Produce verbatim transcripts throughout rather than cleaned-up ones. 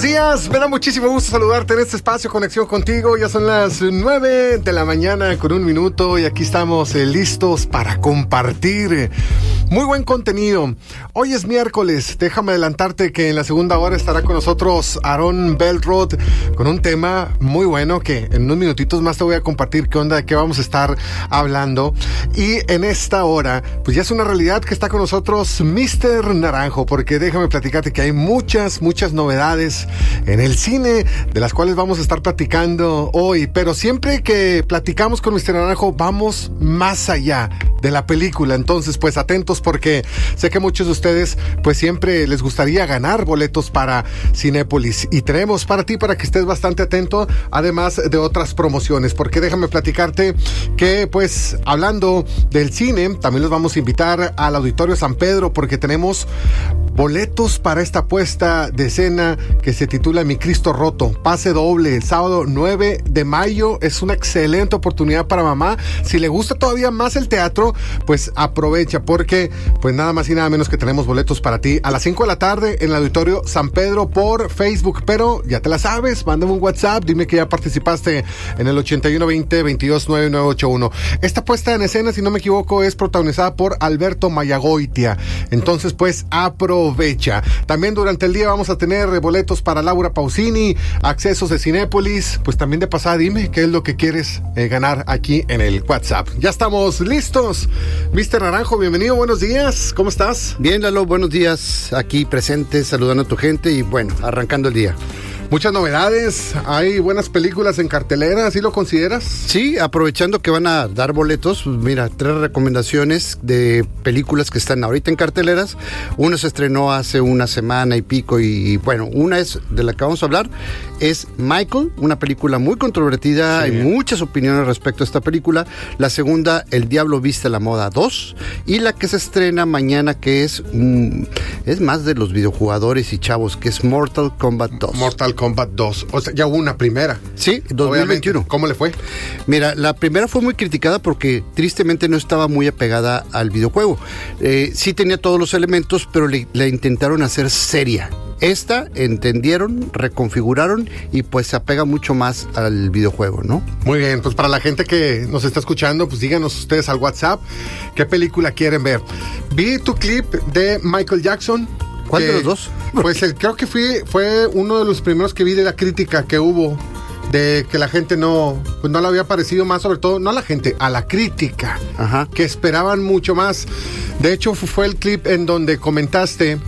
días, me da muchísimo gusto saludarte en este espacio Conexión Contigo. Ya son las nueve de la mañana con un minuto y aquí estamos eh, listos para compartir eh, muy buen contenido. Hoy es miércoles, déjame adelantarte que en la segunda hora estará con nosotros Aaron Belrod con un tema muy bueno que en unos minutitos más te voy a compartir qué onda, de qué vamos a estar hablando. Y en esta hora, pues ya es una realidad que está con nosotros mister Naranjo, porque déjame platicarte que hay muchas, muchas novedades en el cine, de las cuales vamos a estar platicando hoy, pero siempre que platicamos con mister Naranjo vamos más allá de la película. Entonces pues atentos, porque sé que muchos de ustedes pues siempre les gustaría ganar boletos para Cinépolis y tenemos para ti para que estés bastante atento, además de otras promociones, porque déjame platicarte que pues hablando del cine también los vamos a invitar al Auditorio San Pedro, porque tenemos boletos para esta puesta de escena que se titula Mi Cristo Roto, pase doble, el sábado nueve de mayo. Es una excelente oportunidad para mamá. Si le gusta todavía más el teatro, pues aprovecha, porque pues nada más y nada menos que tenemos boletos para ti a las cinco de la tarde en el Auditorio San Pedro por Facebook. Pero ya te la sabes, mándame un WhatsApp, dime que ya participaste en el ochenta y uno veinte veintidós noventa y nueve ochenta y uno. Esta puesta en escena, si no me equivoco, es protagonizada por Alberto Mayagoitia. Entonces pues aprovecha. También durante el día vamos a tener boletos para Laura Pausini, accesos de Cinépolis. Pues también de pasada dime qué es lo que quieres eh, ganar aquí en el WhatsApp. Ya estamos listos. mister Naranjo, bienvenido, buenos días, ¿cómo estás? Bien, Lalo, buenos días, aquí presente, saludando a tu gente y bueno, arrancando el día. Muchas novedades, hay buenas películas en cartelera, ¿sí lo consideras? Sí, aprovechando que van a dar boletos, pues mira, tres recomendaciones de películas que están ahorita en carteleras. Una se estrenó hace una semana y pico y, y bueno, una es de la que vamos a hablar, es Michael, una película muy controvertida, sí. Hay muchas opiniones respecto a esta película. La segunda, El Diablo Viste la Moda dos, y la que se estrena mañana, que es, mm, es más de los videojugadores y chavos, que es Mortal Kombat dos. Mortal Kombat dos, o sea, ya hubo una primera. Sí, dos mil veintiuno. Obviamente. ¿Cómo le fue? Mira, la primera fue muy criticada porque tristemente no estaba muy apegada al videojuego. Eh, sí tenía todos los elementos, pero le, la intentaron hacer seria. Esta entendieron, reconfiguraron y pues se apega mucho más al videojuego, ¿no? Muy bien, pues para la gente que nos está escuchando, pues díganos ustedes al WhatsApp qué película quieren ver. Vi tu clip de Michael Jackson. ¿Cuál de los dos? Pues el, creo que fui, fue uno de los primeros que vi de la crítica que hubo, de que la gente no, pues no le había parecido más, sobre todo, no a la gente, a la crítica. Ajá. Que esperaban mucho más. De hecho, fue el clip en donde comentaste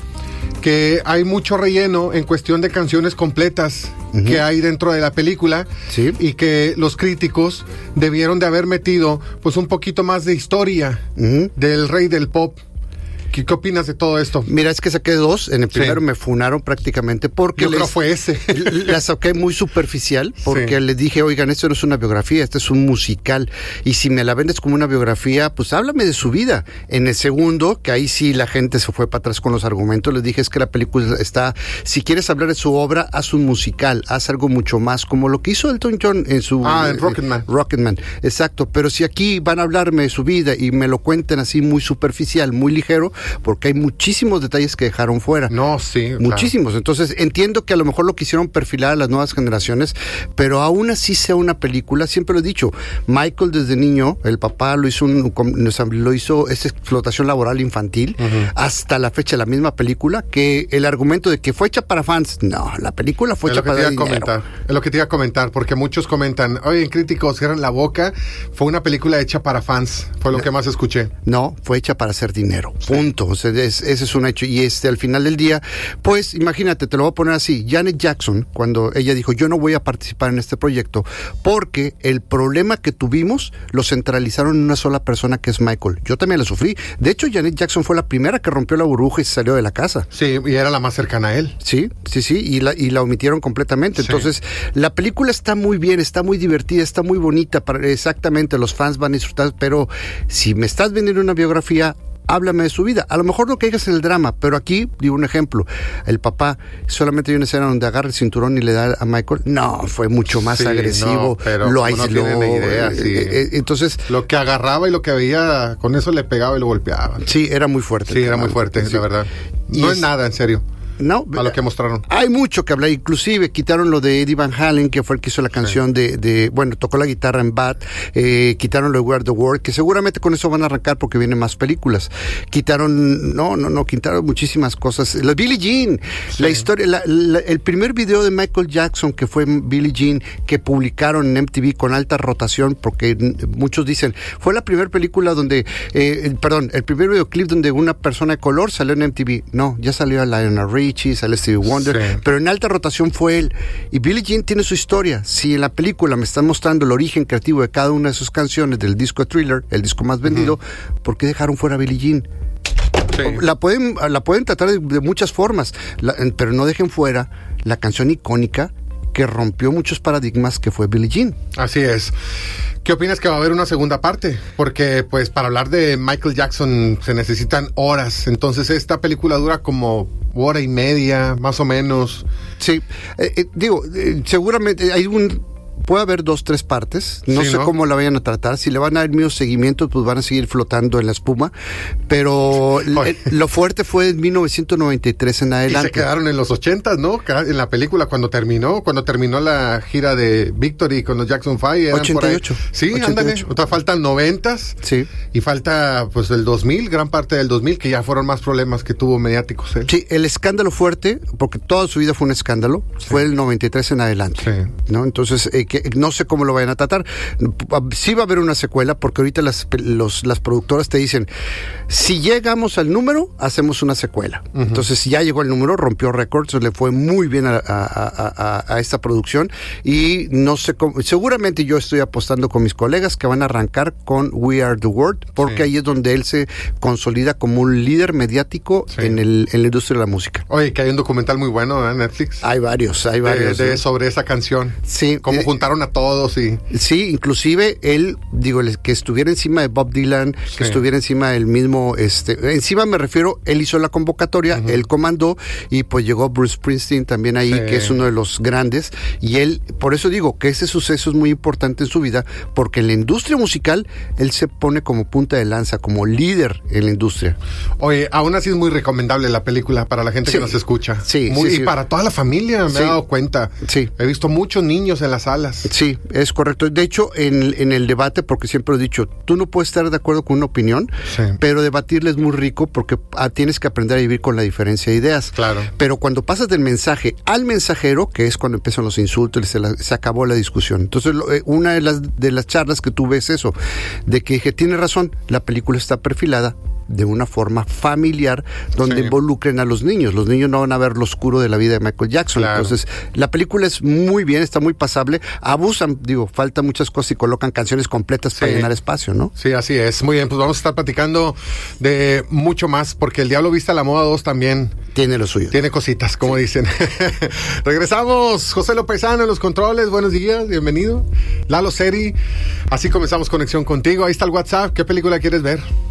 que hay mucho relleno en cuestión de canciones completas uh-huh. que hay dentro de la película, sí. Y que los críticos debieron de haber metido pues un poquito más de historia uh-huh. del rey del pop. ¿Qué, ¿Qué opinas de todo esto? Mira, es que saqué dos. En el primero sí. me funaron prácticamente porque Yo les, creo fue ese. la saqué muy superficial porque sí. les dije, oigan, esto no es una biografía, esto es un musical. Y si me la vendes como una biografía, pues háblame de su vida. En el segundo, que ahí sí la gente se fue para atrás con los argumentos, les dije, es que la película está, si quieres hablar de su obra, haz un musical, haz algo mucho más, como lo que hizo Elton John en su... Ah, en Rocketman. Eh, Rocketman, exacto. Pero si aquí van a hablarme de su vida y me lo cuentan así muy superficial, muy ligero, porque hay muchísimos detalles que dejaron fuera. No, sí. Muchísimos. Claro. Entonces, entiendo que a lo mejor lo quisieron perfilar a las nuevas generaciones, pero aún así sea una película, siempre lo he dicho, Michael desde niño, el papá lo hizo, un, lo hizo esa explotación laboral infantil, uh-huh. hasta la fecha la misma película, que el argumento de que fue hecha para fans, no, la película fue hecha para dinero. Comentar, es lo que te iba a comentar, porque muchos comentan, oye, en críticos cierran la boca, fue una película hecha para fans, fue lo no, que más escuché. No, fue hecha para hacer dinero, sí. punto. O sea, es, ese es un hecho. Y este, al final del día, pues imagínate, te lo voy a poner así, Janet Jackson, cuando ella dijo, yo no voy a participar en este proyecto, porque el problema que tuvimos lo centralizaron en una sola persona, que es Michael. Yo también la sufrí. De hecho, Janet Jackson fue la primera que rompió la burbuja y se salió de la casa. Sí, y era la más cercana a él. Sí, sí, sí, y la, y la omitieron completamente. Sí. Entonces, la película está muy bien, está muy divertida, está muy bonita, para, exactamente, los fans van a disfrutar, pero si me estás vendiendo una biografía, háblame de su vida. A lo mejor no caigas en el drama, pero aquí, digo un ejemplo, el papá, solamente hay una escena donde agarra el cinturón y le da a Michael, no, fue mucho más sí, agresivo, no, pero lo aisló. No tiene idea, sí. eh, eh, entonces, lo que agarraba y lo que veía, con eso le pegaba y lo golpeaba. Sí, era muy fuerte. Sí, era muy fuerte, sí. La verdad. No y es, es nada, en serio. No, a lo que mostraron. Hay mucho que hablar, inclusive quitaron lo de Eddie Van Halen, que fue el que hizo la canción sí. de, de, bueno, tocó la guitarra en Bad, eh, quitaron lo de We Are the World, que seguramente con eso van a arrancar porque vienen más películas. Quitaron, no, no, no, quitaron muchísimas cosas. La Billie Jean, sí. la historia, la, la, el primer video de Michael Jackson, que fue Billie Jean, que publicaron en M T V con alta rotación, porque muchos dicen, fue la primera película donde, eh, perdón, el primer videoclip donde una persona de color salió en M T V. No, ya salió a Lionel Richie, salió Stevie Wonder, sí. pero en alta rotación fue él. Y Billie Jean tiene su historia. Si en la película me están mostrando el origen creativo de cada una de sus canciones del disco Thriller, el disco más vendido, uh-huh. ¿por qué dejaron fuera a Billie Jean? Sí. La pueden, la pueden tratar de, de muchas formas, la, pero no dejen fuera la canción icónica que rompió muchos paradigmas, que fue Billie Jean. Así es. ¿Qué opinas que va a haber una segunda parte? Porque pues para hablar de Michael Jackson se necesitan horas, entonces esta película dura como hora y media, más o menos. Sí, eh, eh, digo, eh, seguramente hay un... Puede haber dos, tres partes. No sí, sé ¿no? cómo la vayan a tratar. Si le van a dar mismo seguimiento, pues van a seguir flotando en la espuma. Pero le, lo fuerte fue en mil novecientos noventa y tres en adelante. Y se quedaron en los ochentas, ¿no? En la película cuando terminó, cuando terminó la gira de Victory con los Jackson Five. Eran ochenta y ocho. Por ahí. Sí, ochenta y ándale. ocho. O sea, faltan noventas. Sí. Y falta, pues, el dos mil, gran parte del dos mil, que ya fueron más problemas que tuvo mediáticos él. Sí, el escándalo fuerte, porque toda su vida fue un escándalo, sí. fue el noventa y tres en adelante. Sí. ¿No? Entonces, eh, que no sé cómo lo vayan a tratar. Sí va a haber una secuela, porque ahorita las, los, las productoras te dicen, si llegamos al número, hacemos una secuela. Uh-huh. Entonces ya llegó el número, rompió récords, le fue muy bien a, a, a, a esta producción, y no sé cómo, seguramente yo estoy apostando con mis colegas que van a arrancar con We Are the World, porque sí. ahí es donde él se consolida como un líder mediático sí. en, el, en la industria de la música. Oye, que hay un documental muy bueno en ¿eh? Netflix. Hay varios, hay varios. De, de, sobre esa canción. Sí. Cómo eh, juntaron a todos. Sí. sí, inclusive él, digo, que estuviera encima de Bob Dylan, sí. que estuviera encima del mismo, este, encima me refiero, él hizo la convocatoria, uh-huh. él comandó, y pues llegó Bruce Springsteen también ahí, sí. que es uno de los grandes, y él, por eso digo que ese suceso es muy importante en su vida, porque en la industria musical, él se pone como punta de lanza, como líder en la industria. Oye, aún así es muy recomendable la película para la gente sí. que nos escucha. Sí, muy, sí, y sí. para toda la familia, me sí. he dado cuenta. Sí. He visto muchos niños en las salas. Sí. Es correcto. De hecho, en, en el debate, porque siempre he dicho, tú no puedes estar de acuerdo con una opinión, sí. pero debatirle es muy rico porque ah, tienes que aprender a vivir con la diferencia de ideas. Claro. Pero cuando pasas del mensaje al mensajero, que es cuando empiezan los insultos, se, la, se acabó la discusión. Entonces, lo, eh, una de las, de las charlas que tuve es eso, de que dije, tiene razón, la película está perfilada de una forma familiar donde sí. involucren a los niños. Los niños no van a ver lo oscuro de la vida de Michael Jackson. Claro. Entonces, la película es muy bien, está muy pasable. Abusan, digo, falta muchas cosas y colocan canciones completas sí. para llenar espacio, ¿no? Sí, así es. Muy bien, pues vamos a estar platicando de mucho más, porque El Diablo Viste a la Moda dos también tiene lo suyo. Tiene cositas, como sí. dicen. Regresamos. José Lopezano en los controles. Buenos días, bienvenido. Lalo Seri. Así comenzamos Conexión Contigo. Ahí está el WhatsApp. ¿Qué película quieres ver?